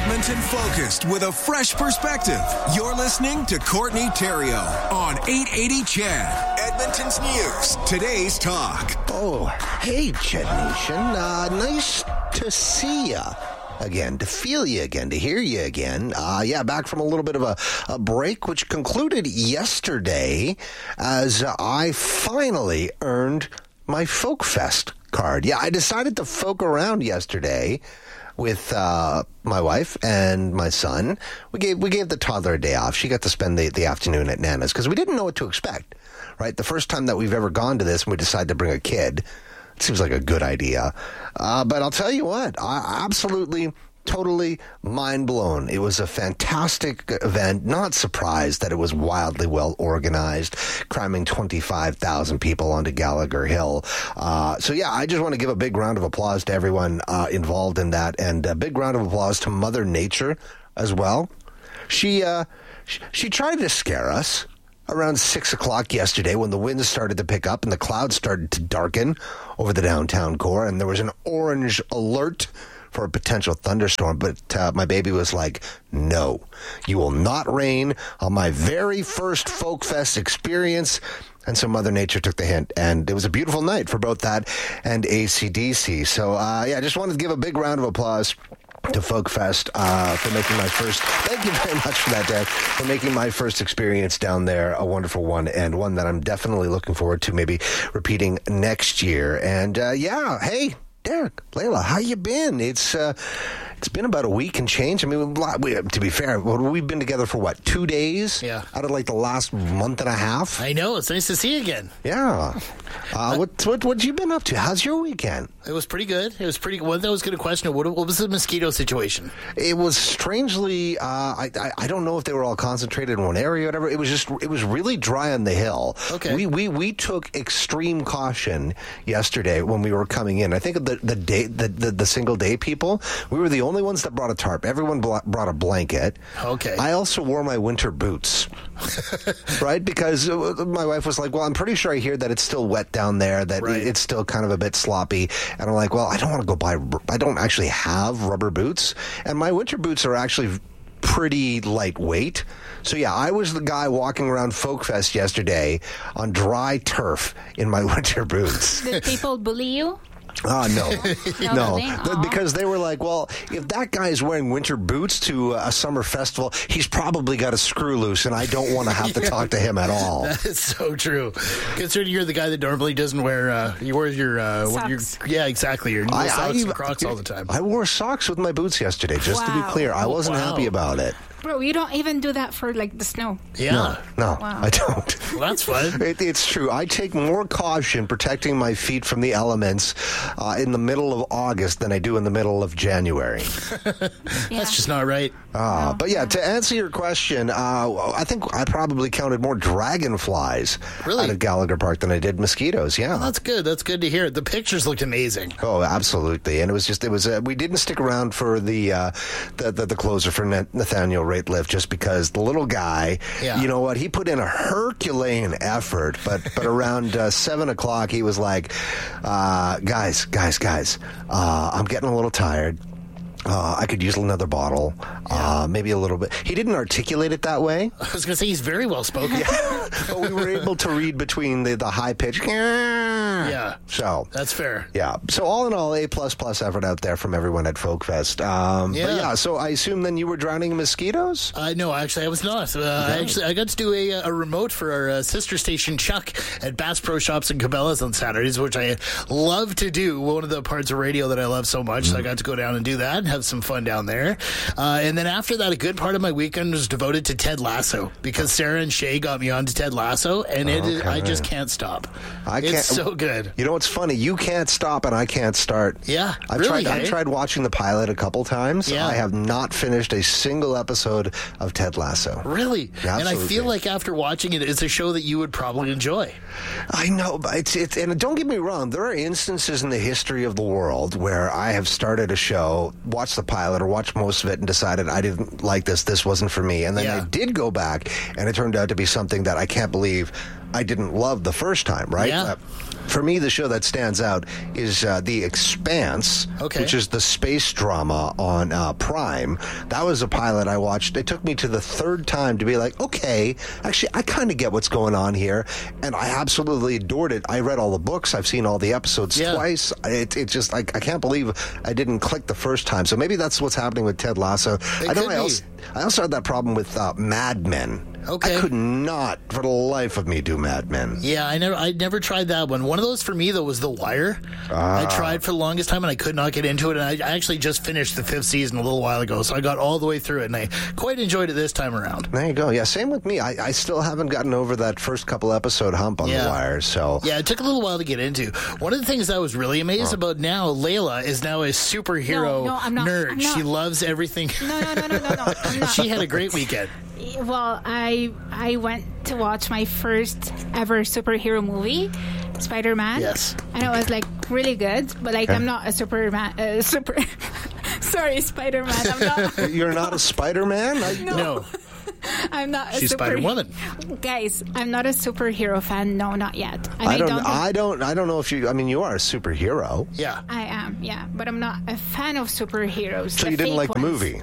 Edmonton focused with a fresh perspective. You're listening to Courtney Theriault on 880 CHED, Edmonton's News, today's talk. Oh, hey, CHED Nation. Nice to see ya again, to feel you again, to hear you again. Back from a little bit of a break, which concluded yesterday as I finally earned my Folk Fest card. Yeah, I decided to folk around yesterday with my wife and my son. We gave the toddler a day off. She got to spend the afternoon at Nana's because we didn't know what to expect, right? The first time that we've ever gone to this, we decided to bring a kid. It seems like a good idea. But I'll tell you what, I absolutely, totally mind blown. It was a fantastic event. Not surprised that it was wildly well organized, cramming 25,000 people onto Gallagher Hill. I just want to give a big round of applause to everyone involved in that, and a big round of applause to Mother Nature as well. She tried to scare us around 6 o'clock yesterday when the winds started to pick up and the clouds started to darken over the downtown core, and there was an orange alert for a potential thunderstorm, but my baby was like, no, you will not rain on my very first Folk Fest experience. And so Mother Nature took the hint, and it was a beautiful night for both that and AC/DC. So, I just wanted to give a big round of applause to Folk Fest for making my first, thank you very much for that, Derek, for making my first experience down there a wonderful one, and one that I'm definitely looking forward to maybe repeating next year. And hey, Derek, Layla, how you been? It's been about a week and change. I mean, to be fair, we've been together for 2 days? Yeah. Out of the last month and a half? I know. It's nice to see you again. Yeah. What you been up to? How's your weekend? It was pretty good. It was pretty good. One thing I was going to question, what was the mosquito situation? It was strangely, I don't know if they were all concentrated in one area or whatever. It was really dry on the hill. Okay. We took extreme caution yesterday when we were coming in. I think the single day people, we were the only ones that brought a tarp. Everyone brought a blanket. Okay. I also wore my winter boots, right? Because my wife was like, well, I'm pretty sure I hear that it's still wet down there, that it's still kind of a bit sloppy. And I'm like, well, I don't want to go buy, I don't actually have rubber boots. And my winter boots are actually pretty lightweight. So yeah, I was the guy walking around Folk Fest yesterday on dry turf in my winter boots. Did people bully you? No. Really? Because they were like, well, if that guy is wearing winter boots to a summer festival, he's probably got a screw loose, and I don't want to have to talk to him at all. That is so true. Considering you're the guy that normally doesn't wear, you wear your, socks. Yeah, exactly. Your socks and Crocs all the time. I wore socks with my boots yesterday, just to be clear. I wasn't happy about it. Bro, you don't even do that for the snow. Yeah. No, Wow. I don't. Well, that's fun. It's true. I take more caution protecting my feet from the elements in the middle of August than I do in the middle of January. That's just not right. But yeah, to answer your question, I think I probably counted more dragonflies out of Gallagher Park than I did mosquitoes. Yeah. Well, that's good. That's good to hear. The pictures looked amazing. Oh, absolutely. And it was we didn't stick around for the closer for Nathaniel Rateliff just because the little guy, you know what, he put in a Herculean effort, but around 7 o'clock he was like, guys, I'm getting a little tired. I could use another bottle, maybe a little bit. He didn't articulate it that way. I was going to say he's very well spoken. Yeah. But we were able to read between the high pitch. Yeah. So that's fair. Yeah. So all in all, A++ effort out there from everyone at Folk Fest. But yeah, so I assume then you were drowning in mosquitoes? No, actually I was not. I got to do a remote for our sister station Chuck at Bass Pro Shops and Cabela's on Saturdays, which I love to do. One of the parts of radio that I love so much. So I got to go down and do that and have some fun down there. And then after that, a good part of my weekend was devoted to Ted Lasso because Sarah and Shay got me onto Ted Lasso, and I just can't stop. It's so good. You know what's funny? You can't stop and I can't start. Yeah, I've tried watching the pilot a couple times. Yeah. I have not finished a single episode of Ted Lasso. Really? Absolutely. And I feel like after watching it, it's a show that you would probably enjoy. I know, but it's and don't get me wrong, there are instances in the history of the world where I have started a show, watched the pilot or watched most of it and decided I didn't like this wasn't for me. And then I did go back and it turned out to be something that I can't believe I didn't love the first time, right? Yeah. For me, the show that stands out is The Expanse, which is the space drama on Prime. That was a pilot I watched. It took me to the third time to be like, okay, actually, I kind of get what's going on here. And I absolutely adored it. I read all the books. I've seen all the episodes twice. It just, I can't believe I didn't click the first time. So maybe that's what's happening with Ted Lasso. I also had that problem with Mad Men. Okay. I could not, for the life of me, do Mad Men. Yeah, I never tried that one. One of those for me, though, was The Wire. I tried for the longest time, and I could not get into it. And I actually just finished the 5th season a little while ago, so I got all the way through it, and I quite enjoyed it this time around. There you go. Yeah, same with me. I still haven't gotten over that first couple episode hump on The Wire. So yeah, it took a little while to get into. One of the things I was really amazed about now, Layla is now a superhero nerd. I'm not. She loves everything. No. I'm not. She had a great weekend. Well, I went to watch my first ever superhero movie, Spider-Man. Yes. And it was, like, really good. But, like, I'm not a Spider-Man. I'm not. You're not a Spider-Man? No. I'm not a She's Spider-Woman. Guys, I'm not a superhero fan. No, not yet. And I don't know if you... I mean, you are a superhero. Yeah. I am, yeah. But I'm not a fan of superheroes. So you didn't like the movie?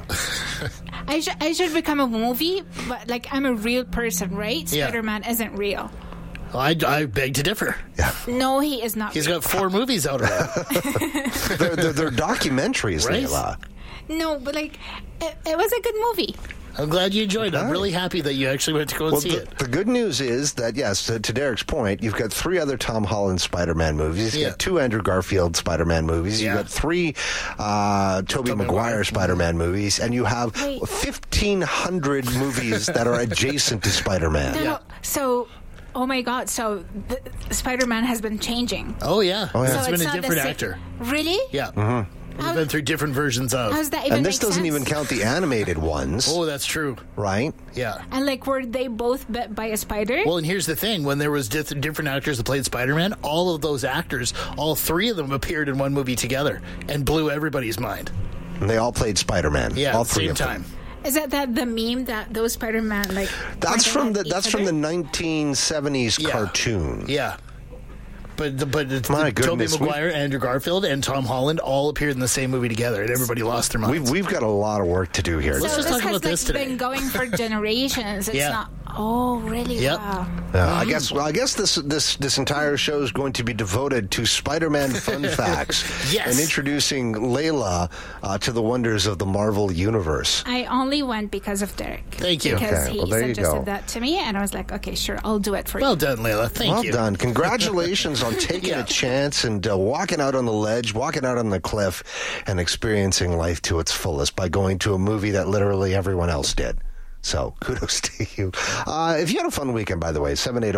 I should become a movie, but, like, I'm a real person, right? Yeah. Spider-Man isn't real. Well, I beg to differ. Yeah. No, he is not. He's got 4 movies out already. they're documentaries, right? Layla. No, but, like, it was a good movie. I'm glad you enjoyed it. I'm really happy that you actually went to go and see it. The good news is that, yes, to Derek's point, you've got 3 other Tom Holland Spider-Man movies. You've got 2 Andrew Garfield Spider-Man movies. You've got 3 Tobey Maguire Spider-Man movies. And you have 1,500 movies that are adjacent to Spider-Man. No. So... Oh my God! So Spider-Man has been changing. Oh yeah, So it's been a different actor. Really? Yeah, we've been through different versions of. How's that even And this make doesn't sense? even count the animated ones. Oh, that's true. Right? Yeah. And, like, were they both bit by a spider? Well, and here's the thing: when there was different actors that played Spider-Man, all of those actors, all 3 of them appeared in one movie together and blew everybody's mind. And they all played Spider-Man. Yeah, all at the 3 same of them. time. Is that the meme that those Spider-Man, like... That's from the other? 1970s cartoon. Yeah. But My Tobey goodness, Maguire, Andrew Garfield, and Tom Holland all appeared in the same movie together, and everybody lost their minds. We've got a lot of work to do here. Let's just this talk has, about this like, today. been going for generations. It's not... Oh, really? Yep. Wow. I guess this entire show is going to be devoted to Spider-Man fun facts and introducing Layla to the wonders of the Marvel Universe. I only went because of Derek. Thank you. Because Okay, he well, there you suggested go. that to me, and I was like, okay, sure, I'll do it for you. Well done, Layla. Thank you. Well done. Congratulations on taking a chance and walking out on the ledge, walking out on the cliff, and experiencing life to its fullest by going to a movie that literally everyone else did. So, kudos to you. If you had a fun weekend, by the way,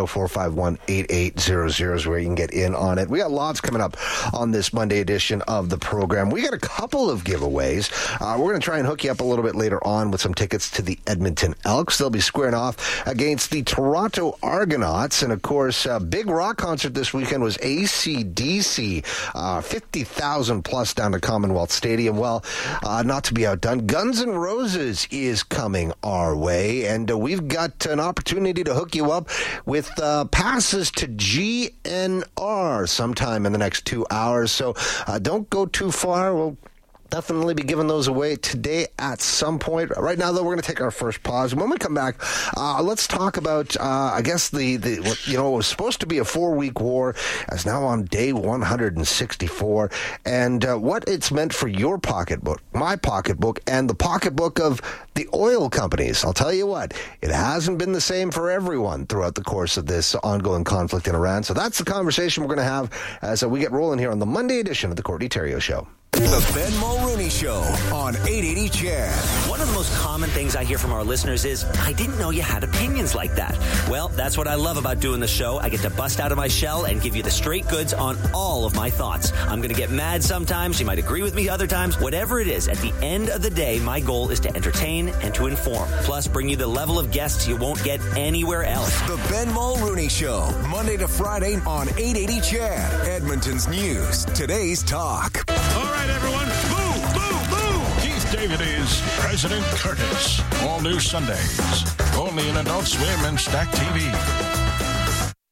780-451-8800 is where you can get in on it. We got lots coming up on this Monday edition of the program. We got a couple of giveaways. We're going to try and hook you up a little bit later on with some tickets to the Edmonton Elks. They'll be squaring off against the Toronto Argonauts. And, of course, big rock concert this weekend was AC/DC, 50,000 plus down to Commonwealth Stadium. Well, not to be outdone, Guns N' Roses is coming our way, and we've got an opportunity to hook you up with passes to GNR sometime in the next 2 hours. So don't go too far. We'll definitely be giving those away today at some point. Right now, though, we're going to take our first pause. When we come back, let's talk about, I guess, it was supposed to be a 4-week war, is now on day 164, and what it's meant for your pocketbook, my pocketbook, and the pocketbook of the oil companies. I'll tell you what, it hasn't been the same for everyone throughout the course of this ongoing conflict in Iran. So that's the conversation we're going to have as we get rolling here on the Monday edition of the Courtney Theriault Show. The Ben Mulrooney Show on 880 CHED. One of the most common things I hear from our listeners is, I didn't know you had opinions like that. Well, that's what I love about doing the show. I get to bust out of my shell and give you the straight goods on all of my thoughts. I'm going to get mad sometimes. You might agree with me other times. Whatever it is, at the end of the day, my goal is to entertain and to inform. Plus, bring you the level of guests you won't get anywhere else. The Ben Mulrooney Show, Monday to Friday on 880 CHED. Edmonton's news, today's talk. All right, everyone, boo, boo, boo! Keith David is President Curtis. All new Sundays, only in Adult Swim and Stack TV.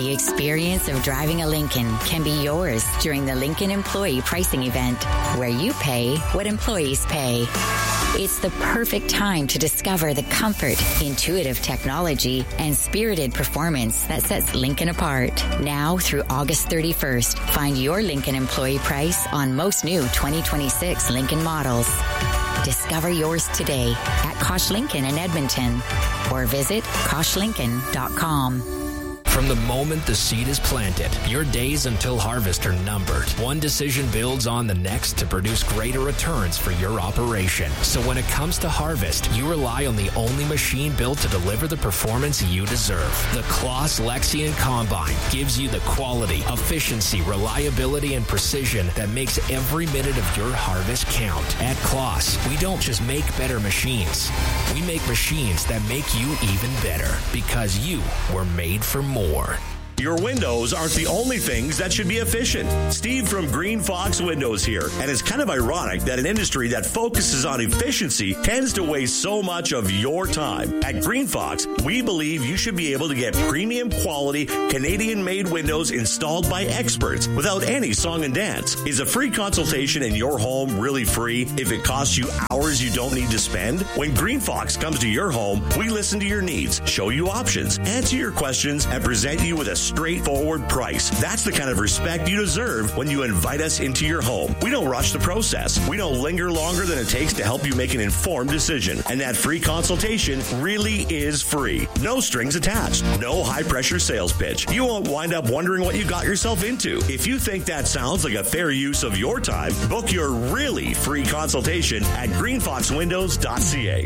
The experience of driving a Lincoln can be yours during the Lincoln Employee Pricing Event, where you pay what employees pay. It's the perfect time to discover the comfort, intuitive technology, and spirited performance that sets Lincoln apart. Now through August 31st, find your Lincoln employee price on most new 2026 Lincoln models. Discover yours today at Kosh Lincoln in Edmonton or visit KoshLincoln.com. From the moment the seed is planted, your days until harvest are numbered. One decision builds on the next to produce greater returns for your operation. So when it comes to harvest, you rely on the only machine built to deliver the performance you deserve. The Claas Lexion Combine gives you the quality, efficiency, reliability, and precision that makes every minute of your harvest count. At Claas, we don't just make better machines. We make machines that make you even better because you were made for more. Your windows aren't the only things that should be efficient. Steve from Green Fox Windows here. And it's kind of ironic that an industry that focuses on efficiency tends to waste so much of your time. At Green Fox, we believe you should be able to get premium quality Canadian-made windows installed by experts without any song and dance. Is a free consultation in your home really free if it costs you hours you don't need to spend? When Green Fox comes to your home, we listen to your needs, show you options, answer your questions, and present you with a straightforward price. That's the kind of respect you deserve when you invite us into your home. We don't rush the process. We don't linger longer than it takes to help you make an informed decision. And that free consultation really is free. No strings attached. No high-pressure sales pitch. You won't wind up wondering what you got yourself into. If you think that sounds like a fair use of your time, book your really free consultation at greenfoxwindows.ca.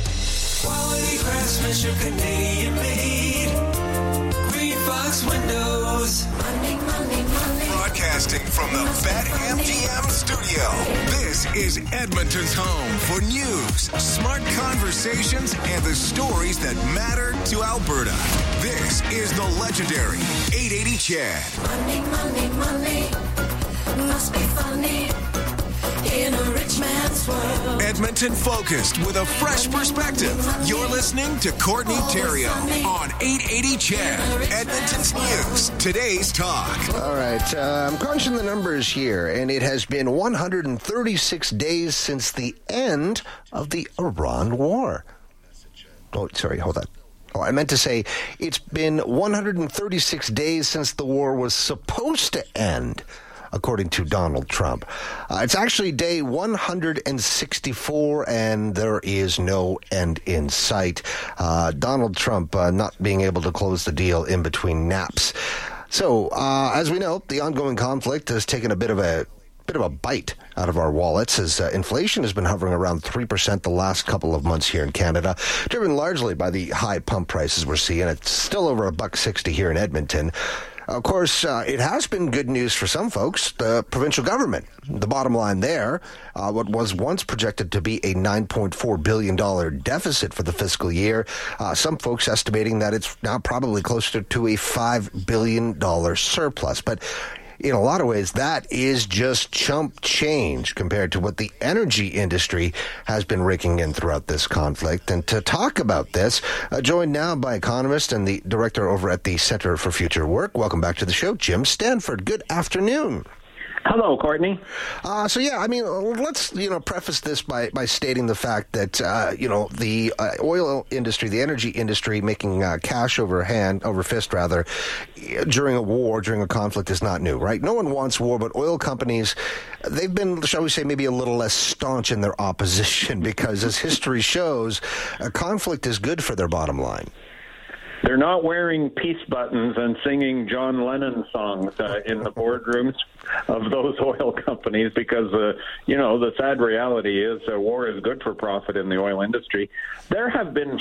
Quality craftsmanship, Canadian made. Green Fox Windows. Money, money, money. Broadcasting from the BetMGM studio. This is Edmonton's home for news, smart conversations, and the stories that matter to Alberta. This is the legendary 880 Chad. Money, money, money. Must be funny. In a rich man's world. Edmonton focused with a fresh perspective. You're listening to Courtney Theriault on 880 Chad, Edmonton's News. Today's talk. All right, I'm crunching the numbers here, and it has been 136 days since the end of the Iran war. Oh, sorry, hold on. Oh, I meant to say it's been 136 days since the war was supposed to end, according to Donald Trump. It's actually day 164, and there is no end in sight. Donald Trump not being able to close the deal in between naps. So, as we know, the ongoing conflict has taken a bit of a bite out of our wallets as inflation has been hovering around 3% the last couple of months here in Canada, driven largely by the high pump prices we're seeing. It's still over $1.60 here in Edmonton. Of course, it has been good news for some folks, the provincial government. The bottom line there, what was once projected to be a $9.4 billion deficit for the fiscal year, some folks estimating that it's now probably closer to a $5 billion surplus. But in a lot of ways, that is just chump change compared to what the energy industry has been raking in throughout this conflict. And to talk about this, joined now by economist and the director over at the Center for Future Work. Welcome back to the show, Jim Stanford. Good afternoon. Hello, Courtney. So, yeah, I mean, let's, preface this by stating the fact that, the oil industry, the energy industry making cash over fist, during a war, during a conflict is not new, right? No one wants war, but oil companies, they've been, shall we say, maybe a little less staunch in their opposition because, as history shows, a conflict is good for their bottom line. They're not wearing peace buttons and singing John Lennon songs in the boardrooms of those oil companies because, the sad reality is war is good for profit in the oil industry. There have been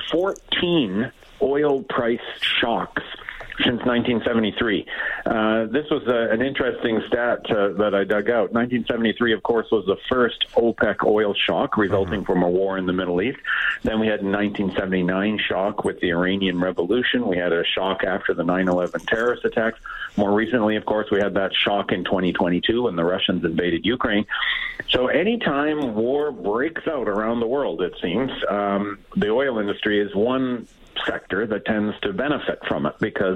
14 oil price shocks since 1973. This was an interesting stat that I dug out. 1973, of course, was the first OPEC oil shock resulting from a war in the Middle East. Then we had a 1979 shock with the Iranian Revolution. We had a shock after the 9/11 terrorist attacks. More recently, of course, we had that shock in 2022 when the Russians invaded Ukraine. So anytime war breaks out around the world, it seems, the oil industry is one sector that tends to benefit from it because,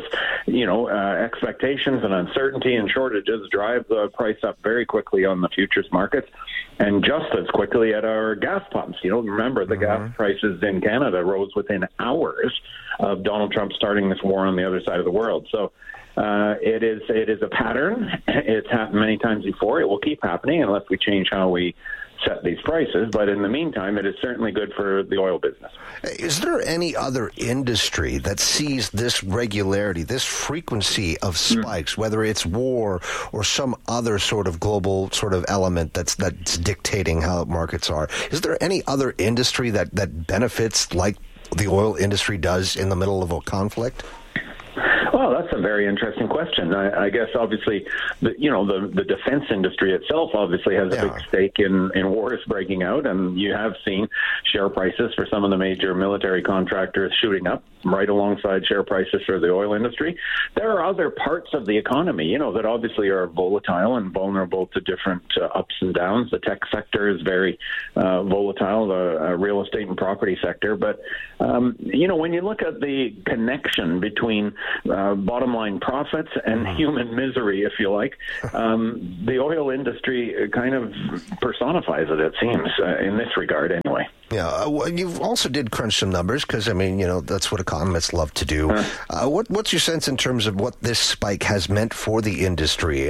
expectations and uncertainty and shortages drive the price up very quickly on the futures markets and just as quickly at our gas pumps. Remember the gas prices in Canada rose within hours of Donald Trump starting this war on the other side of the world. So it is a pattern. It's happened many times before. It will keep happening unless we change how we set these prices. But in the meantime, it is certainly good for the oil business. Is there any other industry that sees this regularity, this frequency of spikes, whether it's war or some other sort of global sort of element that's dictating how markets are? Is there any other industry that benefits like the oil industry does in the middle of a conflict? Well, that's a very interesting question. I guess obviously, the defense industry itself obviously has a big stake in wars breaking out, and you have seen share prices for some of the major military contractors shooting up right alongside share prices for the oil industry. There are other parts of the economy, that obviously are volatile and vulnerable to different ups and downs. The tech sector is very volatile, the real estate and property sector. But, when you look at the connection between bottom line profits and human misery, if you like, the oil industry kind of personifies it seems, in this regard anyway. Yeah, you also did crunch some numbers because, that's what economists love to do. What's your sense in terms of what this spike has meant for the industry?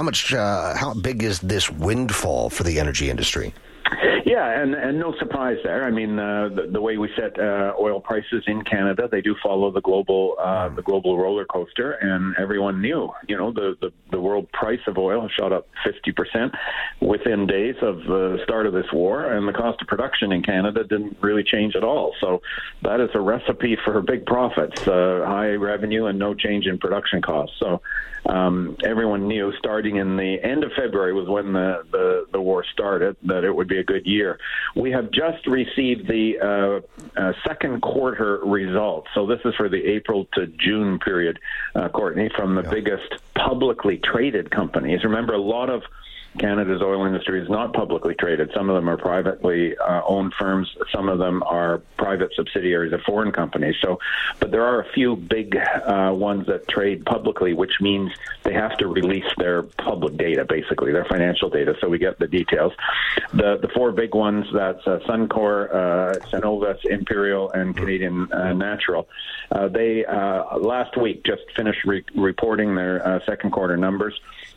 How big is this windfall for the energy industry? Yeah, and no surprise there. I mean, the way we set oil prices in Canada, they do follow the global roller coaster, and everyone knew, the world price of oil shot up 50% within days of the start of this war, and the cost of production in Canada didn't really change at all. So that is a recipe for big profits, high revenue, and no change in production costs. So everyone knew starting in the end of February was when the war started that it would be a good year. We have just received the second quarter results. So this is for the April to June period, Courtney, from the biggest publicly traded companies. Remember, a lot of Canada's oil industry is not publicly traded. Some of them are privately owned firms. Some of them are private subsidiaries of foreign companies. But there are a few big ones that trade publicly, which means they have to release their public data, basically, their financial data, so we get the details. The four big ones, that's Suncor, Cenovus, Imperial, and Canadian Natural. They, last week, just finished reporting their second quarter numbers.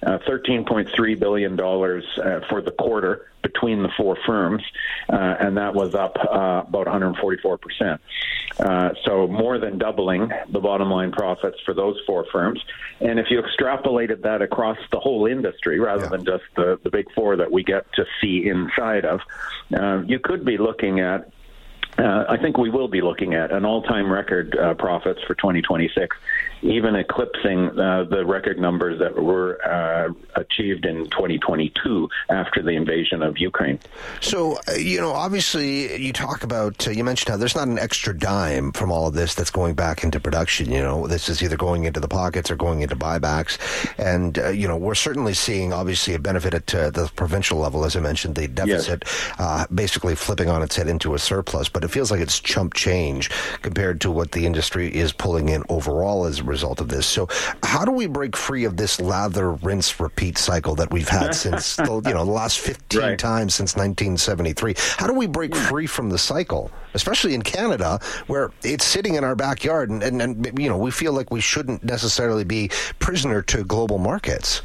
$13.3 billion for the quarter between the four firms, and that was up about 144%. So more than doubling the bottom line profits for those four firms. And if you extrapolated that across the whole industry, rather than just the big four that we get to see inside of, you could be looking at I think we will be looking at an all-time record profits for 2026, even eclipsing the record numbers that were achieved in 2022 after the invasion of Ukraine. So, obviously you talk about, you mentioned how there's not an extra dime from all of this that's going back into production. This is either going into the pockets or going into buybacks. And, we're certainly seeing, obviously, a benefit at the provincial level, as I mentioned, the deficit basically flipping on its head into a surplus. But it feels like it's chump change compared to what the industry is pulling in overall as a result of this. So how do we break free of this lather, rinse, repeat cycle that we've had since, the last 15 times since 1973? How do we break free from the cycle, especially in Canada, where it's sitting in our backyard and we feel like we shouldn't necessarily be prisoner to global markets?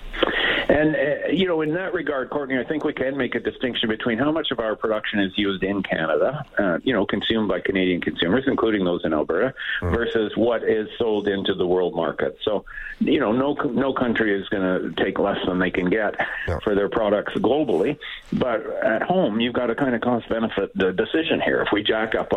And, in that regard, Courtney, I think we can make a distinction between how much of our production is used in Canada, consumed by Canadian consumers, including those in Alberta, versus what is sold into the world market. So, no country is going to take less than they can get for their products globally. But at home, you've got a kind of cost-benefit decision here. If we jack up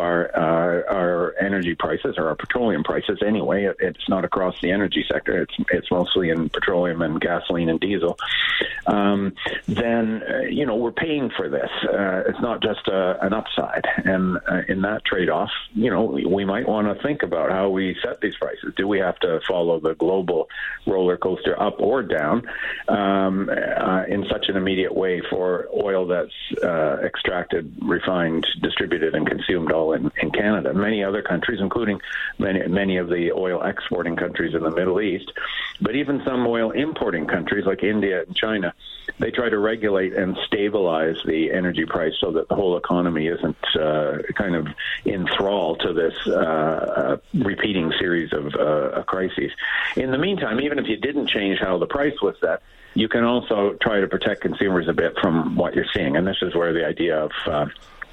our energy prices, or our petroleum prices anyway, it's not across the energy sector. It's mostly in petroleum and gasoline and diesel. then we're paying for this. It's not just an upside. And in that trade-off, we might want to think about how we set these prices. Do we have to follow the global roller coaster up or down in such an immediate way for oil that's extracted, refined, distributed, and consumed all in Canada? Many other countries, including many of the oil exporting countries in the Middle East, but even some oil importing countries like India and China, they try to regulate and stabilize the energy price so that the whole economy isn't kind of in thrall to this repeating series of crises. In the meantime, even if you didn't change how the price was set, you can also try to protect consumers a bit from what you're seeing. And this is where the idea of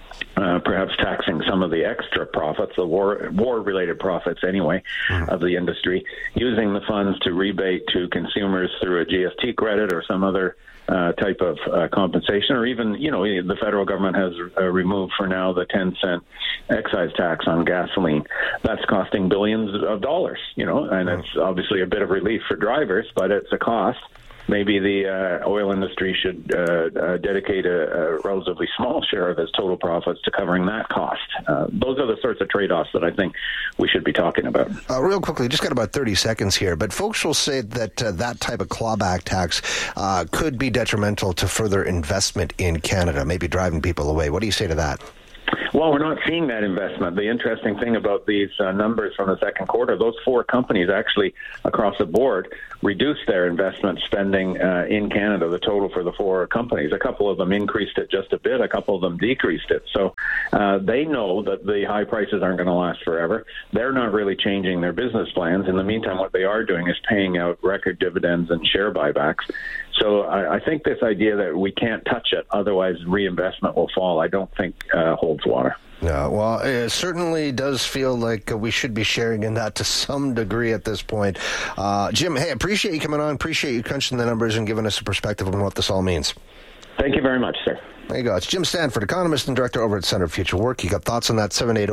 perhaps taxing some of the extra profits, the war-related profits anyway, of the industry, using the funds to rebate to consumers through a GST credit or some other type of compensation, or even, the federal government has removed for now the 10-cent excise tax on gasoline. That's costing billions of dollars, and it's obviously a bit of relief for drivers, but it's a cost. Maybe the oil industry should dedicate a relatively small share of its total profits to covering that cost. Those are the sorts of trade-offs that I think we should be talking about. Real quickly, just got about 30 seconds here, but folks will say that that type of clawback tax could be detrimental to further investment in Canada, maybe driving people away. What do you say to that? Well, we're not seeing that investment. The interesting thing about these numbers from the second quarter, those four companies actually across the board reduced their investment spending in Canada, the total for the four companies. A couple of them increased it just a bit. A couple of them decreased it. So they know that the high prices aren't going to last forever. They're not really changing their business plans. In the meantime, what they are doing is paying out record dividends and share buybacks. So I think this idea that we can't touch it, otherwise reinvestment will fall, I don't think holds water. Yeah, well, it certainly does feel like we should be sharing in that to some degree at this point. Jim, hey, appreciate you coming on. Appreciate you crunching the numbers and giving us a perspective on what this all means. Thank you very much, sir. There you go. It's Jim Stanford, economist and director over at Center for Future Work. You got thoughts on that?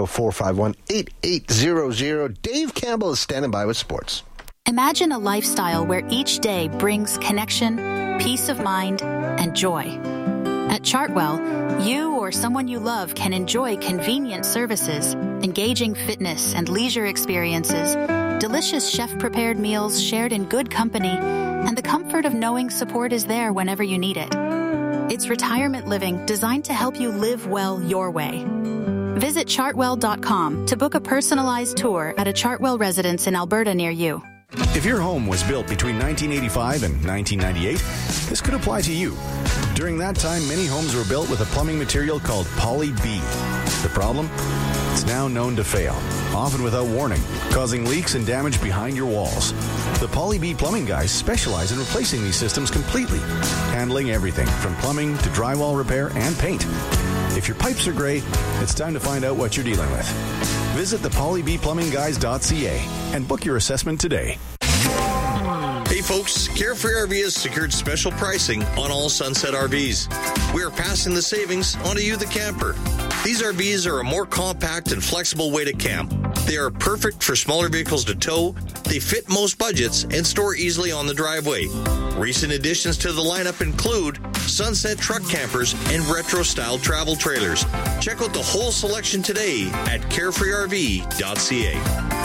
780-451-8800. Dave Campbell is standing by with sports. Imagine a lifestyle where each day brings connection, peace of mind, and joy. At Chartwell, you or someone you love can enjoy convenient services, engaging fitness and leisure experiences, delicious chef-prepared meals shared in good company, and the comfort of knowing support is there whenever you need it. It's retirement living designed to help you live well your way. Visit chartwell.com to book a personalized tour at a Chartwell residence in Alberta near you. If your home was built between 1985 and 1998, this could apply to you. During that time, many homes were built with a plumbing material called Poly B. The problem? It's now known to fail, often without warning, causing leaks and damage behind your walls. The Poly B plumbing guys specialize in replacing these systems completely, handling everything from plumbing to drywall repair and paint. If your pipes are gray, it's time to find out what you're dealing with. Visit thepolybplumbingguys.ca and book your assessment today. Hey folks, Carefree RV has secured special pricing on all Sunset RVs. We are passing the savings on to you, the camper. These RVs are a more compact and flexible way to camp. They are perfect for smaller vehicles to tow, they fit most budgets, and store easily on the driveway. Recent additions to the lineup include Sunset truck campers and retro-style travel trailers. Check out the whole selection today at carefreerv.ca.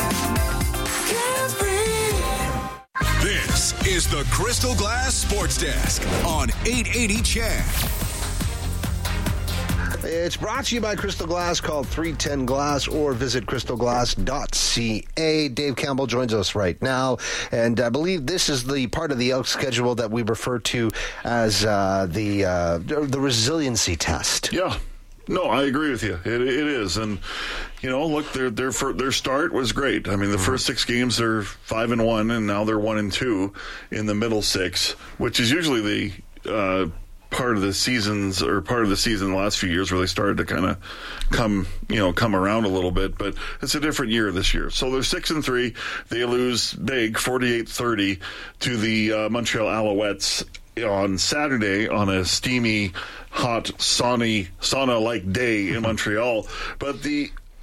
This is the Crystal Glass Sports Desk on 880 CHED. It's brought to you by Crystal Glass. Call 310 Glass or visit crystalglass.ca. Dave Campbell joins us right now, and I believe this is the part of the Elks schedule that we refer to as the resiliency test. Yeah. No, I agree with you. It is, and look, their start was great. I mean, the first 6 games they're 5-1, and now they're 1-2 in the middle 6, which is usually the part of the season the last few years where they started to kind of come around a little bit, but it's a different year this year. So they're 6-3. They lose big 48-30 to the Montreal Alouettes on Saturday on a steamy, hot, sauna-like day in Montreal. But the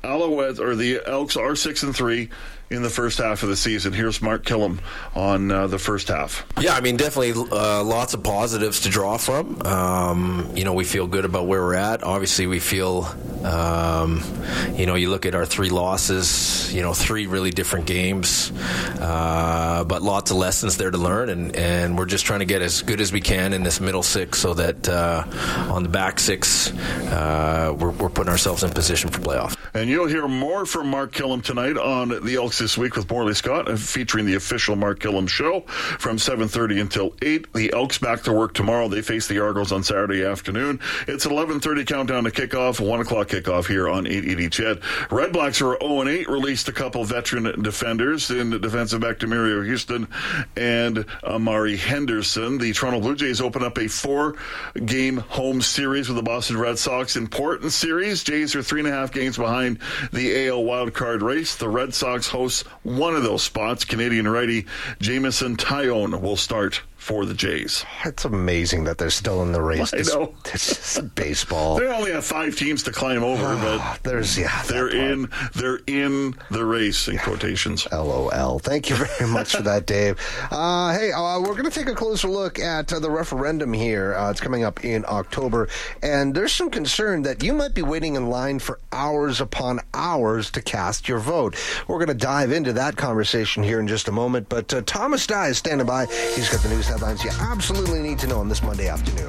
Alouettes, or the Elks, are 6-3 in the first half of the season. Here's Mark Killam on the first half. Yeah, I mean, definitely lots of positives to draw from. We feel good about where we're at. Obviously, we feel, you look at our 3 losses, 3 really different games, but lots of lessons there to learn, and we're just trying to get as good as we can in this middle 6 so that on the back 6, we're putting ourselves in position for playoff. And you'll hear more from Mark Killam tonight on the Elks This Week with Morley Scott, featuring the official Mark Killam show from 7:30 until 8. The Elks back to work tomorrow. They face the Argos on Saturday afternoon. It's 11:30 countdown to kickoff, 1 o'clock kickoff here on 880 CHED. Red Blacks are 0-8, released a couple veteran defenders in the defensive back Demario Houston and Amari Henderson. The Toronto Blue Jays open up a 4-game home series with the Boston Red Sox. Important series. Jays are 3.5 games behind the AL wildcard race. The Red Sox host one of those spots. Canadian righty Jameson Taillon will start for the Jays. It's amazing that they're still in the race. I know. It's just baseball. They only have 5 teams to climb over, but they're in the race, in quotations. LOL. Thank you very much for that, Dave. We're going to take a closer look at the referendum here. It's coming up in October, and there's some concern that you might be waiting in line for hours upon hours to cast your vote. We're going to dive into that conversation here in just a moment, but Thomas Dye is standing by. He's got the news headlines you absolutely need to know on this Monday afternoon.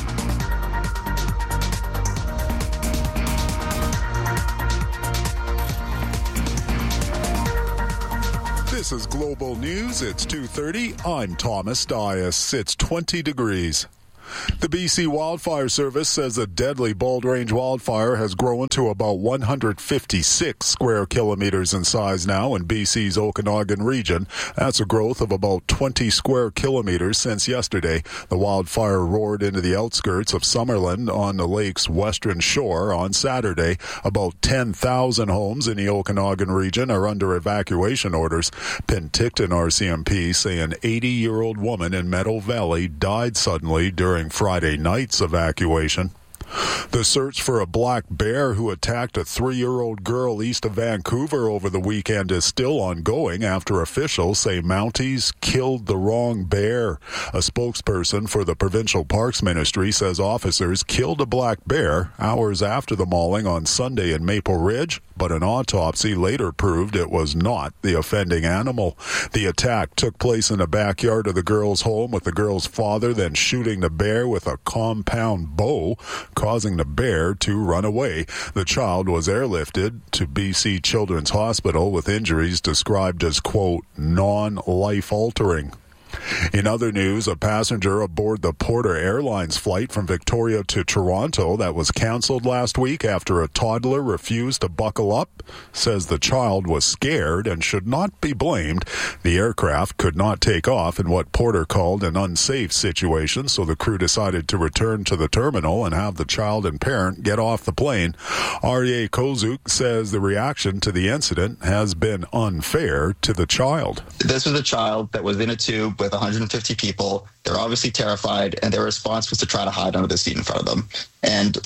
This is Global News. It's 2:30. I'm Thomas Dias. It's 20 degrees. The BC Wildfire Service says a deadly Bald Range wildfire has grown to about 156 square kilometers in size now in BC's Okanagan region. That's a growth of about 20 square kilometers since yesterday. The wildfire roared into the outskirts of Summerland on the lake's western shore on Saturday. About 10,000 homes in the Okanagan region are under evacuation orders. Penticton RCMP say an 80-year-old woman in Meadow Valley died suddenly during Friday night's evacuation. The search for a black bear who attacked a 3-year-old girl east of Vancouver over the weekend is still ongoing after officials say Mounties killed the wrong bear. A spokesperson for the Provincial Parks Ministry says officers killed a black bear hours after the mauling on Sunday in Maple Ridge, but an autopsy later proved it was not the offending animal. The attack took place in the backyard of the girl's home, with the girl's father then shooting the bear with a compound bow, causing the bear to run away. The child was airlifted to BC Children's Hospital with injuries described as, quote, non-life-altering. In other news, a passenger aboard the Porter Airlines flight from Victoria to Toronto that was canceled last week after a toddler refused to buckle up says the child was scared and should not be blamed. The aircraft could not take off in what Porter called an unsafe situation, so the crew decided to return to the terminal and have the child and parent get off the plane. Aryeh Kozuk says the reaction to the incident has been unfair to the child. This was a child that was in a tube with 150 people. They're obviously terrified, and their response was to try to hide under the seat in front of them. And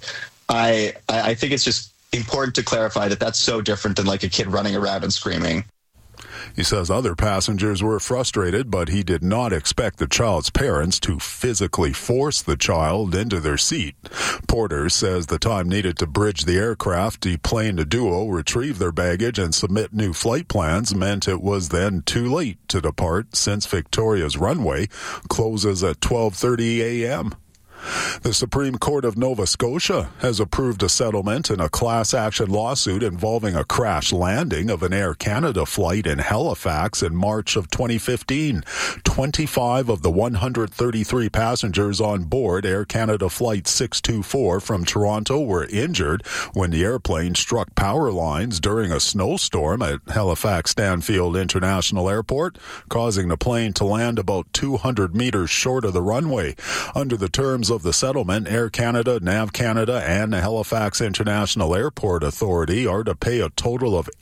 I think it's just important to clarify that that's so different than like a kid running around and screaming. He says other passengers were frustrated, but he did not expect the child's parents to physically force the child into their seat. Porter says the time needed to bridge the aircraft, deplane the duo, retrieve their baggage, and submit new flight plans meant it was then too late to depart since Victoria's runway closes at 12:30 a.m. The Supreme Court of Nova Scotia has approved a settlement in a class action lawsuit involving a crash landing of an Air Canada flight in Halifax in March of 2015. 25 of the 133 passengers on board Air Canada Flight 624 from Toronto were injured when the airplane struck power lines during a snowstorm at Halifax Stanfield International Airport, causing the plane to land about 200 meters short of the runway. Under the terms of the settlement, Air Canada, NAV Canada, and the Halifax International Airport Authority are to pay a total of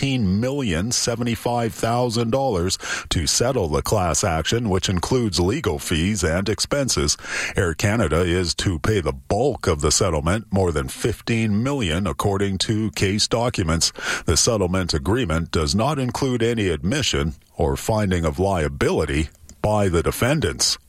$18,075,000 to settle the class action, which includes legal fees and expenses. Air Canada is to pay the bulk of the settlement, more than $15 million, according to case documents. The settlement agreement does not include any admission or finding of liability by the defendants.